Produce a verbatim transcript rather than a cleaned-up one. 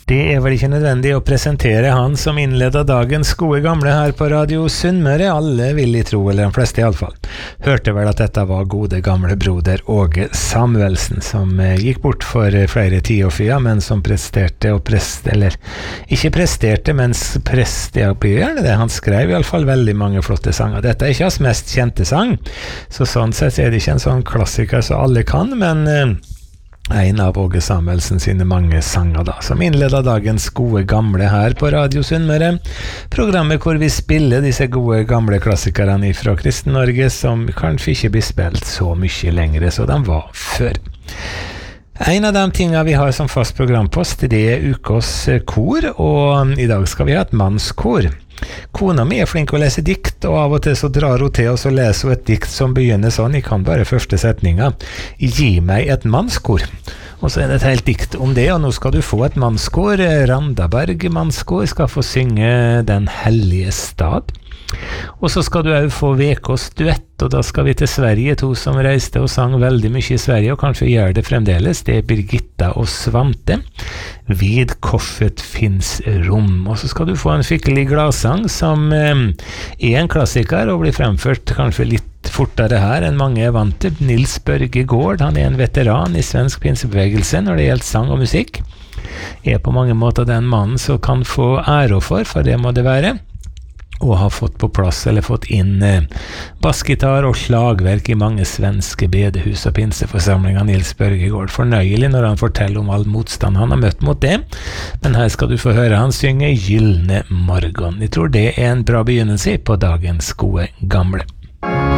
Det er vel ikke nødvendig å presentere han som innledet dagens gode gamle her på Radio Sunnmøre. Alle vil i tro, eller de fleste i alle fall. Hørte vel at dette var gode gamle broder Åge Samuelsen, som gikk bort for flere tiår siden, men som presterte og prest, eller ikke presterte, men preste, ja, gjerne det. Han skrev i alle fall veldig mange flotte sanger. Dette er ikke hans mest kjente sang, så sånn sett er det ikke en sånn klassiker som alle kan, men en av Åge Samuelsen sine mange sanger da, som innledet dagens gode gamle her på Radio Sunnmøre, programmet hvor vi spiller disse gode gamle klassikerne fra Kristen-Norge, som kanskje ikke blir spilt så mye lengre så de var før. En av de tingene vi har som fast programpost, det er ukos kor, og i dag skal vi ha et mannskor. Kona mi er flink å lese dikt, og av og til så drar hun til oss og leser hun et dikt som begynner sånn, jeg kan bare første setninga: gi meg et mannskor. Og så er det et helt dikt om det, og nå skal du få et mannskor. Randaberg mannskor skal få synge Den hellige stad. Og så skal du også få Vekås duett, og da skal vi til Sverige, to som reiste og sang veldig mye i Sverige, og kanskje gjør det fremdeles. Det er Birgitta og Svante. Vid korset finns rom. Og så skal du få en skikkelig gladsang som eh, er en klassiker og blir fremført kanskje litt fortere her enn mange er vant til. Nils Børge Gård, han er en veteran i svensk pinsebevegelse når det gjelder sang og musikk. Er på mange måter den mannen som kan få ære for, for det må det være, og har fått på plass, eller fått inn eh, bassgitar og slagverk i mange svenske bedehus og pinseforsamlinger. Nils Børge Gård, fornøyelig når han forteller om all motstand han har møtt mot det, men her skal du få høre han synge Gyllene morgon. Jeg tror det er en bra begynnelse på dagens gode gamle.